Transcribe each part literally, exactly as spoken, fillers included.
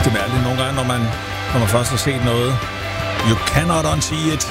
Det er mærkeligt nogle gange, når man, når man først har set noget. You cannot unsee it.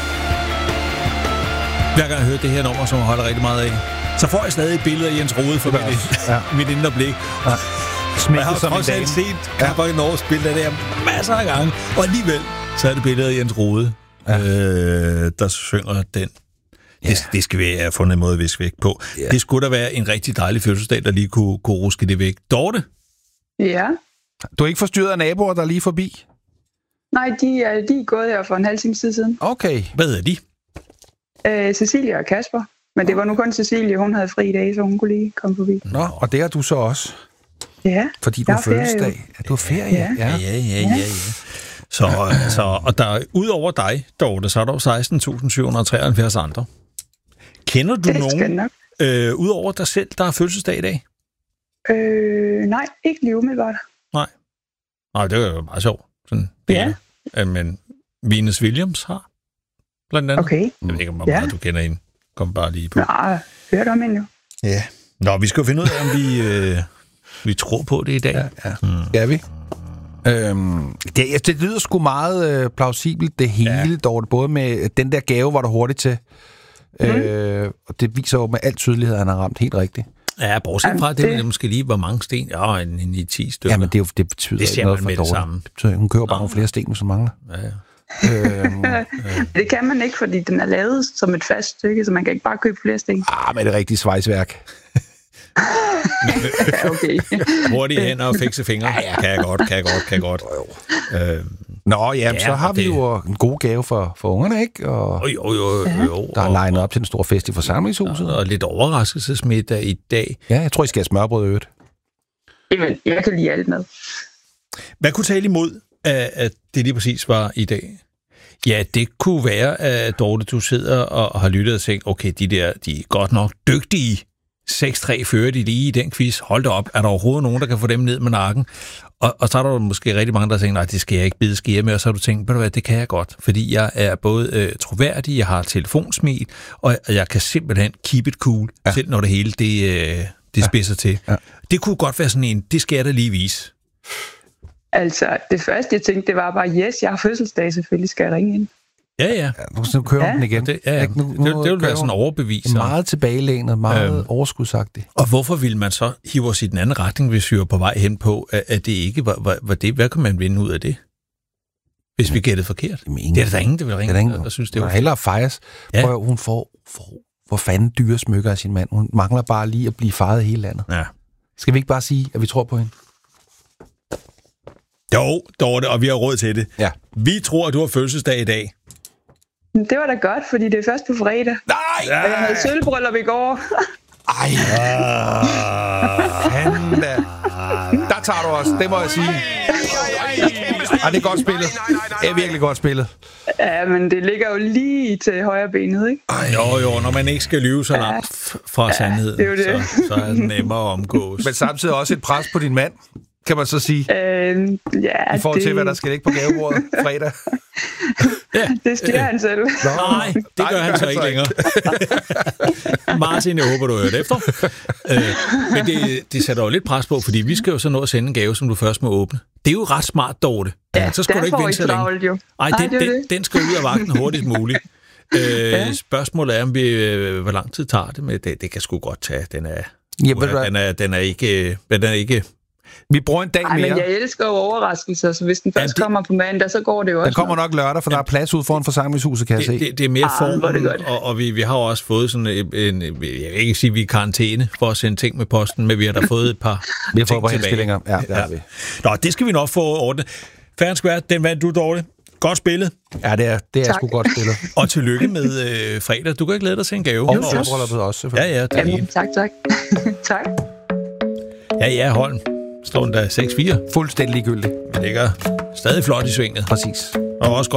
Hver gang jeg hører det her nummer, som jeg holder rigtig meget af, så får jeg stadig et billede af Jens Rode for mit, ja. mit indre blik. Ja. Jeg har trods alt set Kamper i Norge spille det der masser af gange, og alligevel så er det billedet af Jens Rode, ja. øh, der synger den. Ja. Det, det skal vi have fundet en måde at viske væk på. Ja. Det skulle da være en rigtig dejlig fødselsdag, der lige kunne, kunne ruske det væk. Dorte? Ja? Du er ikke forstyrret af naboer, der er lige forbi? Nej, de er, de er gået her for en halv time siden. Okay. Hvad er de? Øh, Cecilia og Kasper. Men det var nu kun Cecilia, hun havde fri i dag, så hun kunne lige komme forbi. Nå, og det har du så også? Ja. Fordi du har fødselsdag. Ja, du har ferie, ja. Ja, ja, ja, ja. ja. Så, så, og der, ud over dig, Dorte, så er der seksten tusind syv hundrede treoghalvfjerds andre. Kender du det nogen, øh, ud over dig selv, der har fødselsdag i dag? Øh, nej, ikke lige umiddelbart. Nej. Nej, det er jo meget sjovt. Sådan, ja. Øh, men Venus Williams har, blandt andet. Okay. Jeg ved ikke, hvor meget ja. du kender hende. Kom bare lige på. Nej, hørt om hende jo. Ja. Nå, vi skal jo finde ud af, om vi, øh, vi tror på det i dag. Ja, ja. Mm. Skal vi? Øhm, det, det lyder sgu meget øh, plausibelt, det hele, ja. Dog, både med den der gave, var du hurtigt til. Mm. Øh, og det viser jo med al tydelighed, at han har ramt helt rigtigt. Ja, bortset fra, det, det er måske lige, hvor mange sten. Ja, en ni ti stykker. Ja, men det, det betyder det ikke noget for Dorte. Det betyder, hun køber bare nogle flere sten, som mangler. Ja, ja. øhm, øh. Det kan man ikke, fordi den er lavet som et fast stykke, så man kan ikke bare købe flere sten. Ah, men det er rigtigt svejsværk. Okay. Hurtigt hænder og fikse fingre. Ja, ja. Kan jeg godt, kan jeg godt, kan jeg godt. Øh, Nå, ja, ja, så har vi det... jo en god gave for, for ungerne, ikke? Og jo, jo, jo, jo. Der er legnet op til en stor fest i forsamlingshuset. Og, og lidt overraskelsesmiddag i dag. Ja, jeg tror, I skal have smørbrød i øvrigt. Jamen, jeg kan lide alt med. Hvad kunne tale imod, at det lige præcis var i dag? Ja, det kunne være, at Dorte, du sidder og har lyttet og tænkt, okay, de der, de er godt nok dygtige. seks tre fører de lige i den quiz. Hold da op, er der overhovedet nogen, der kan få dem ned med nakken? Og, og så er der måske rigtig mange, der tænker, nej, det skal jeg ikke bide skære med, og så har du tænkt, ved du hvad, det kan jeg godt, fordi jeg er både øh, troværdig, jeg har telefonsmil, og jeg kan simpelthen keep it cool, ja. Selv når det hele, det, øh, det spidser ja. Til. Ja. Det kunne godt være sådan en, det skal jeg da lige vise. Altså, det første, jeg tænkte, det var bare, yes, jeg har fødselsdag, selvfølgelig skal jeg ringe ind. Ja, ja. ja nu, nu kører ja. Den igen. Det, ja, ja. Nu, nu, det, det vil være sådan overbevis. Meget tilbagelænet, meget øhm. overskudsagtigt. Og hvorfor vil man så hive os i den anden retning, hvis vi var på vej hen på, at, at det ikke var, var, var det? Hvad kan man vinde ud af det? Hvis vi gættede forkert. Ingen, det er der ingen, der vil ringe. Det er der, der synes, det er hellere fejres. Ja. Prøv, hun får, får hvor fanden dyre smykker af sin mand. Hun mangler bare lige at blive fejret i hele landet. Ja. Skal vi ikke bare sige, at vi tror på hende? Jo, Dorte, og vi har råd til det. Ja. Vi tror, at du har fødselsdag i dag. Det var da godt, fordi det er først på fredag. Nej! Og jeg havde sølvbryllup i går. Ej! Panda! Der tager du os, det må jeg sige. Ej, det er godt spillet. Det er virkelig godt spillet. Ja, men det ligger jo lige til højre benet, ikke? Ej, jo, jo, når man ikke skal lyve så langt fra ja, sandheden, det er det. Så, så er det nemmere at omgås. Men samtidig også et pres på din mand, kan man så sige. Øh, ja, I forhold til, det... hvad der skal ligge på gavebordet fredag. Ja. Det styrer han selv. Nå, nej, det gør nej, han så ikke længere. Martin, jeg håber, du har hørt efter. Øh, men det, det sætter jo lidt pres på, fordi vi skal jo så nå at sende en gave, som du først må åbne. Det er jo ret smart, Dorte. Ja, så skal du ikke vente så længe. Ej, den, den, den, den skal ud af vagten hurtigst muligt. Øh, ja. Spørgsmålet er, om vi, øh, hvor lang tid tager det med det. Det kan sgu godt tage. Den er, ja, uh, den er, den er ikke... Den er ikke Vi bruger en dag Ej, mere. Men jeg elsker jo overraskelser, så hvis den først ja, det, kommer på mandag, så går det jo også. Den kommer nok lørdag, for ja, der er plads ud foran forsamlingshuset, kan det, jeg se. Det, det er mere ah, formen, og, og vi, vi har også fået sådan en, en, jeg vil ikke sige, at vi er i karantæne for at sende ting med posten, men vi har da fået et par vi har fået på henstillinger. Ja, det har vi. Nå, det skal vi nok få ordnet. Fair and square, den vandt du, Dorte. Godt spillet. Ja, det er, det er sgu godt spillet. Og tillykke med øh, fredag. Du kan ikke glæde dig til en gave. Og sølvbrylluppet også, ja, ja, det Jamen, tak, tak. Tak. Ja, ja, Holm. Står den der seks fire. Fuldstændig ligegyldigt. Det ligger stadig flot i svinget. Præcis. Og også godt